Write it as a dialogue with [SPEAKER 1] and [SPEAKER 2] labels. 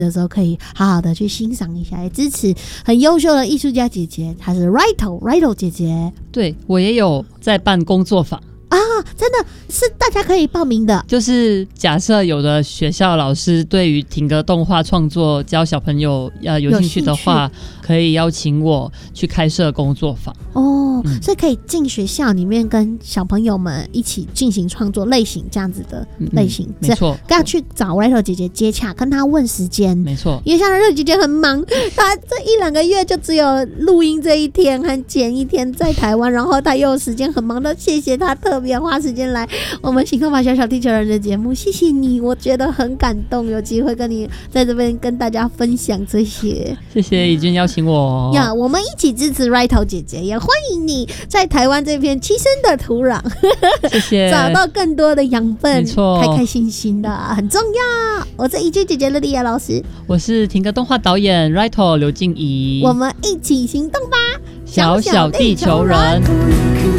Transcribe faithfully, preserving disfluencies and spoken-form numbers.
[SPEAKER 1] 的时候可以好好的去欣赏一下，也支持很优秀的艺术家姐姐，她是 Rito Rito 姐姐。
[SPEAKER 2] 对，我也有在办工作坊
[SPEAKER 1] 啊，真的是大家可以报名的。
[SPEAKER 2] 就是假设有的学校老师对于停格动画创作教小朋友呃有兴趣的话，可以邀请我去开设工作坊。
[SPEAKER 1] 哦、嗯，所以可以进学校里面跟小朋友们一起进行创作类型这样子的类型。嗯、
[SPEAKER 2] 没错，
[SPEAKER 1] 跟他去找 Rito 姐姐接洽，跟他问时间。
[SPEAKER 2] 没错，
[SPEAKER 1] 因为像 Rito 姐姐很忙，她这一两个月就只有录音这一天和剪一天在台湾，然后她又有时间很忙的，谢谢她特别花时间来我们星空吧小小地球人的节目，谢谢你，我觉得很感动，有机会跟你在这边跟大家分享这些。
[SPEAKER 2] 谢谢怡君邀请我
[SPEAKER 1] 呀，我们一起支持 Rito 姐姐，也欢迎你在台湾这片栖身的土壤，
[SPEAKER 2] 谢谢，
[SPEAKER 1] 找到更多的养分，
[SPEAKER 2] 没错，
[SPEAKER 1] 开开心心的很重要。我是怡君姐姐的莉亚老师，
[SPEAKER 2] 我是停格动画导演 Rito 刘静怡，
[SPEAKER 1] 我们一起行动吧，
[SPEAKER 2] 小小地球人。